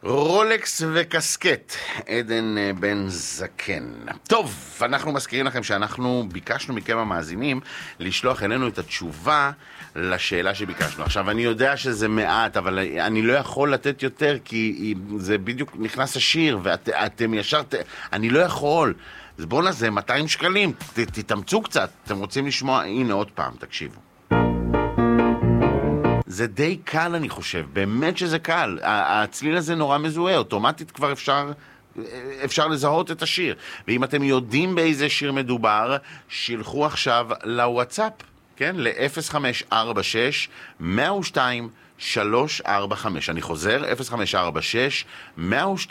רולקס וקסקט, עדן בן זקן. טוב, אנחנו מזכירים לכם שאנחנו ביקשנו מכם המאזינים לשלוח אלינו את התשובה לשאלה שביקשנו. עכשיו, אני יודע שזה מעט, אבל אני לא יכול לתת יותר, כי זה בדיוק נכנס השיר, ואתם ישר... אני לא יכול. אז בואו נעשה 200 שקלים, תתאמצו קצת. אתם רוצים לשמוע? הנה עוד פעם, תקשיבו. זה די קל, אני חושב, באמת שזה קל. הצליל הזה נורא מזוהה, אוטומטית כבר אפשר לזהות את השיר. ואם אתם יודעים באיזה שיר מדובר, שילחו עכשיו לוואטסאפ, כן? ל-0546-102-345. אני חוזר, 0546-102-345.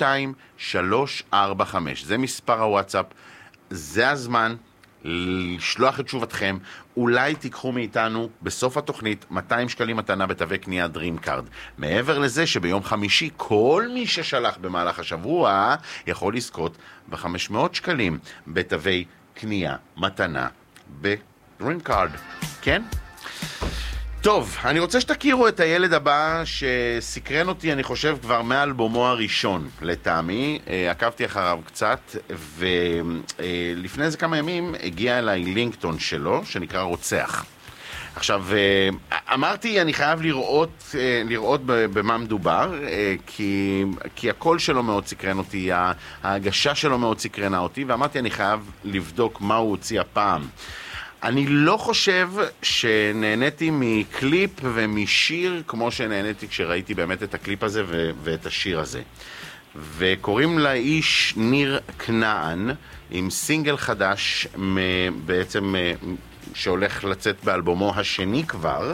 זה מספר הוואטסאפ, זה הזמן לשלוח את תשובתכם. אולי תיקחו מאיתנו בסוף התוכנית 200 שקלים מתנה בתווי קנייה דרים קארד. מעבר לזה שביום חמישי כל מי ששלח במהלך השבוע יכול לזכות ב500 שקלים בתווי קנייה מתנה בדרים קארד. כן? טוב, אני רוצה שתכירו את הילד הבא שסקרן אותי, אני חושב, כבר מאלבומו הראשון, לטעמי. עקבתי אחריו קצת, ולפני איזה כמה ימים הגיע אליי לינקטון שלו, שנקרא רוצח. עכשיו, אמרתי, אני חייב לראות במה מדובר, כי הקול שלו מאוד סקרן אותי, ההגשה שלו מאוד סקרנה אותי, ואמרתי, אני חייב לבדוק מה הוא הוציא הפעם. אני לא חושב שנהניתי מקליפ ומשיר כמו שנהניתי כשראיתי באמת את הקליפ הזה ואת השיר הזה. וקוראים לאיש ניר כנען עם סינגל חדש בעצם שהולך לצאת באלבומו השני כבר,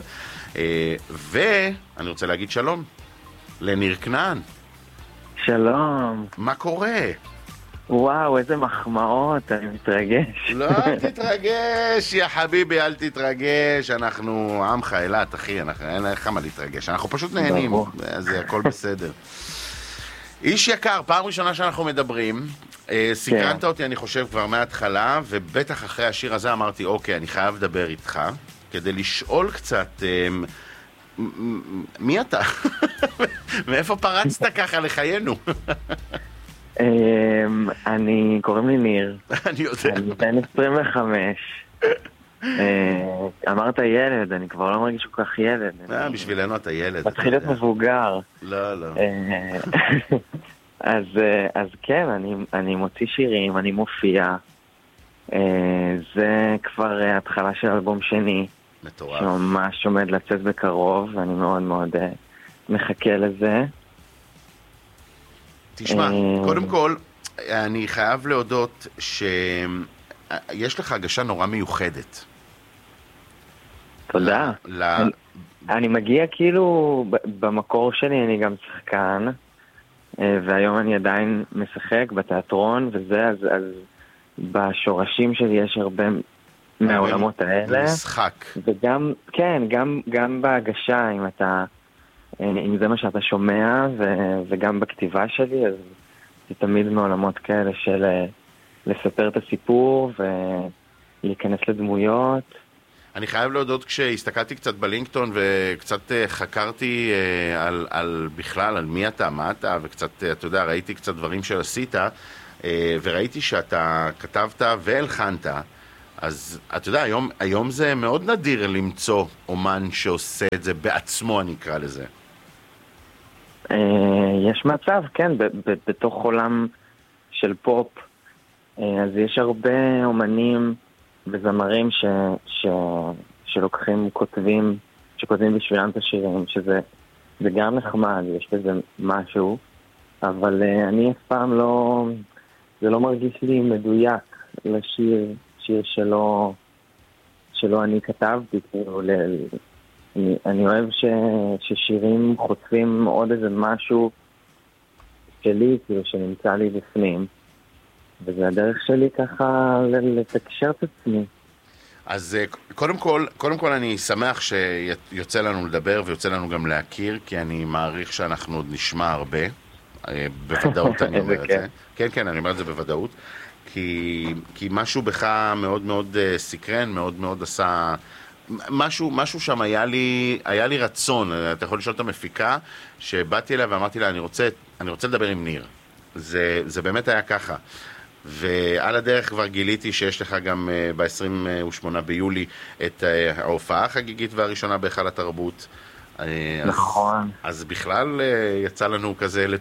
ואני רוצה להגיד שלום לניר כנען. שלום. מה קורה? וואו, איזה מחמאות, אני מתרגש. לא, אל תתרגש, יא חביבי, אל תתרגש. אנחנו עמך אילת, אחי, אין לך מה להתרגש. אנחנו פשוט נהנים, זה הכל בסדר. איש יקר, פעם ראשונה שאנחנו מדברים, סקרנת אותי, אני חושב, כבר מההתחלה, ובטח אחרי השיר הזה אמרתי, אוקיי, אני חייב לדבר איתך, כדי לשאול קצת, מי אתה? מאיפה פרצת ככה לחיינו? קוראים לי ניר. אני יודע. אני בן 25. אמרת ילד, אני כבר לא מרגיש כל כך ילד. בשבילנו אתה ילד. מתחיל להיות מבוגר. לא, לא. אז כן, אני מוציא שירים, אני מופיע. זה כבר התחלה של אלבום שני. מטורף. שממש עומד לצאת בקרוב, ואני מאוד מאוד מחכה לזה. תשמע, קודם כל, אני חייב להודות שיש לך הגשה נורא מיוחדת. תודה. אני מגיע כאילו, במקור שלי אני גם שחקן, והיום אני עדיין משחק בתיאטרון וזה, אז בשורשים שלי יש הרבה מהעולמות האלה. משחק. וגם, כן, גם בהגשה, אם זה מה שאתה שומע, וגם בכתיבה שלי, אז זה תמיד מעולמות כאלה של לספר את הסיפור ולהיכנס לדמויות. אני חייב להודות, כשהסתכלתי קצת בלינקטון וקצת חקרתי על בכלל, על מי אתה, מה אתה, וקצת, אתה יודע, ראיתי קצת דברים שעשית, וראיתי שאתה כתבת והלחנת. אז אתה יודע, היום זה מאוד נדיר למצוא אומן שעושה את זה בעצמו, אני אקרא לזה. יש מצב, כן, בתוך עולם של פופ, אז יש הרבה אומנים וזמרים שלוקחים, שכותבים בשבילם את השירים, שזה גם נחמד, יש בזה משהו, אבל אני אף פעם זה לא מרגיש לי מדויק לשיר שלא אני כתבתי, כאילו, אני אוהב ששירים חוטפים עוד איזה משהו שלי, כאילו, שנמצא לי בפנים, וזה הדרך שלי ככה לתקשר את עצמי. אז קודם כל אני שמח שיוצא לנו לדבר ויוצא לנו גם להכיר, כי אני מעריך שאנחנו עוד נשמע הרבה, בוודאות אני אומר את זה. כן, כן, אני אומר את זה בוודאות. כי משהו בך מאוד מאוד סקרן, מאוד מאוד עשה משהו שם היה לי רצון, אתה יכול לשאול את המפיקה, שבאתי אליה ואמרתי לה, אני רוצה לדבר עם ניר. זה באמת היה ככה. ועל הדרך כבר גיליתי שיש לך גם ב-28 ביולי את ההופעה החגיגית והראשונה בהיכל התרבות. נכון. אז בכלל יצא לנו כזה